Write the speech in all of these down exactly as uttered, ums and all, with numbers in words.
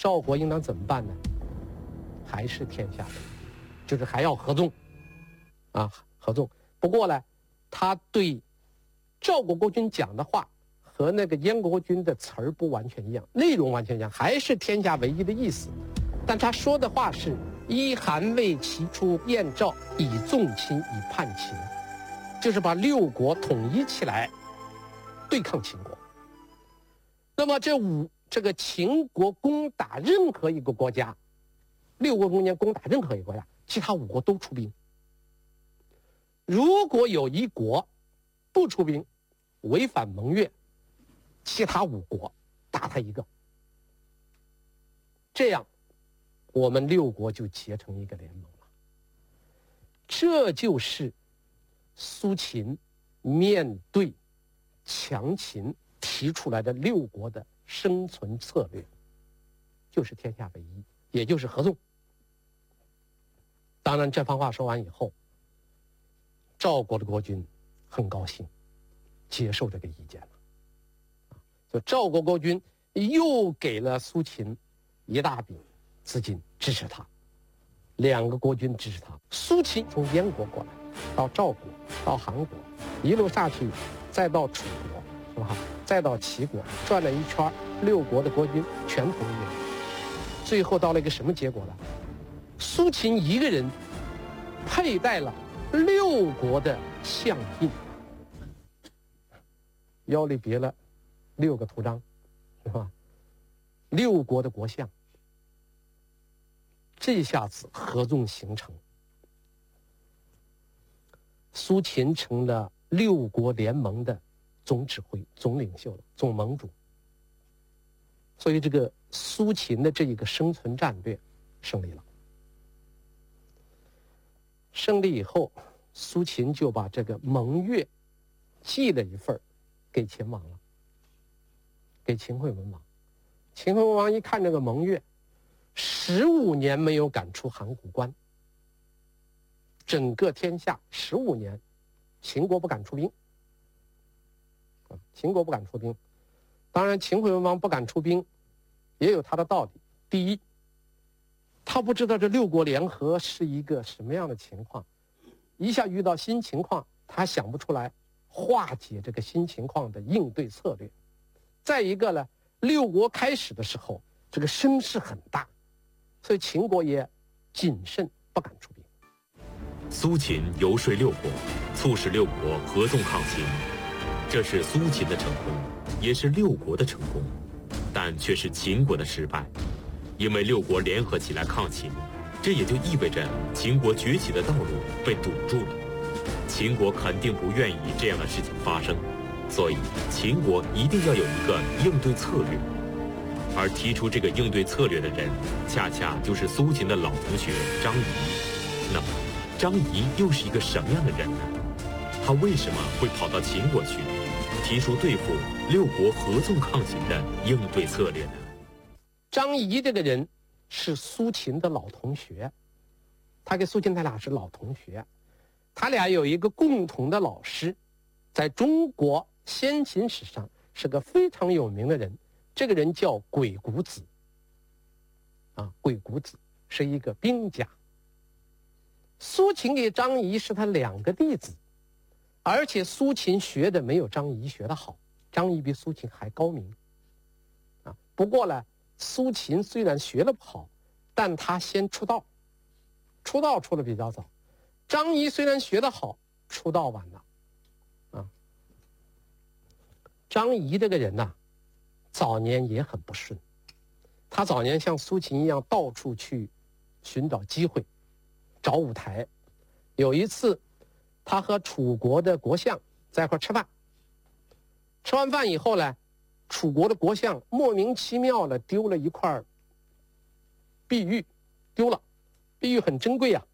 赵国应当怎么办呢？还是天下的，就是还要合纵，啊，合纵。不过呢，他对赵国国君讲的话和那个燕国国君的词儿不完全一样，内容完全一样，还是天下为一的意思。但他说的话是依韩魏齐楚燕赵，以纵秦，以叛秦，就是把六国统一起来对抗秦国。那么这五这个秦国攻打任何一个国家，六国中间攻打任何一个国家，其他五国都出兵。如果有一国不出兵，违反盟约，其他五国打他一个，这样我们六国就结成一个联盟了。这就是苏秦面对强秦提出来的六国的生存策略，就是天下为一，也就是合纵。当然这番话说完以后，赵国的国君很高兴，接受这个意见了。所以赵国国君又给了苏秦一大笔资金支持他，两个国君支持他。苏秦从燕国过来，到赵国，到韩国，一路下去，再到楚国，是吧？再到齐国，转了一圈，六国的国君全同意了。最后到了一个什么结果呢？苏秦一个人佩戴了六国的相印，腰里别了六个图章，是吧？六国的国相，这下子合纵形成，苏秦成了六国联盟的总指挥、总领袖了，总盟主。所以这个苏秦的这一个生存战略胜利了。胜利以后，苏秦就把这个盟约寄了一份给秦王了，给秦惠文王。秦惠文王一看这个盟约，十五年没有赶出函谷关，整个天下十五年，秦国不敢出兵，秦国不敢出兵。当然，秦惠文王不敢出兵，也有他的道理。第一，他不知道这六国联合是一个什么样的情况，一下遇到新情况，他想不出来化解这个新情况的应对策略。再一个呢，六国开始的时候，这个声势很大，所以秦国也谨慎，不敢出兵。 苏秦游说六国，促使六国合纵抗秦，这是苏秦的成功，也是六国的成功，但却是秦国的失败。因为六国联合起来抗秦，这也就意味着秦国崛起的道路被堵住了。秦国肯定不愿意这样的事情发生，所以秦国一定要有一个应对策略。而提出这个应对策略的人，恰恰就是苏秦的老同学张仪。那么，张仪又是一个什么样的人呢？他为什么会跑到秦国去，提出对付六国合纵抗秦的应对策略呢？ 张仪这个人是苏秦的老同学，他跟苏秦他俩是老同学，他俩有一个共同的老师，在中国先秦史上是个非常有名的人，这个人叫鬼谷子。啊，鬼谷子是一个兵家。苏秦给张仪是他两个弟子，而且苏秦学的没有张仪学的好，张仪比苏秦还高明。啊，不过呢，苏秦虽然学得不好，但他先出道，出道出得比较早。张仪虽然学得好，出道晚了。啊，张仪这个人呐、啊，早年也很不顺。他早年像苏秦一样，到处去寻找机会，找舞台。有一次，他和楚国的国相在一块吃饭，吃完饭以后呢，楚国的国相莫名其妙的丢了一块碧玉，丢了，碧玉很珍贵啊。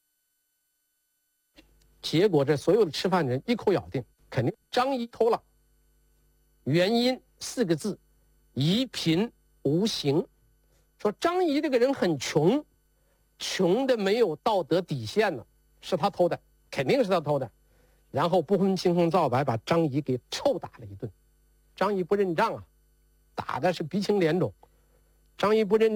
结果这所有的吃饭人一口咬定，肯定张仪偷了。原因四个字：夷贫无形。说张仪这个人很穷，穷的没有道德底线了，是他偷的，肯定是他偷的。然后不分青红皂白把张仪给臭打了一顿。张仪不认账啊，打的是鼻青脸肿。张仪不认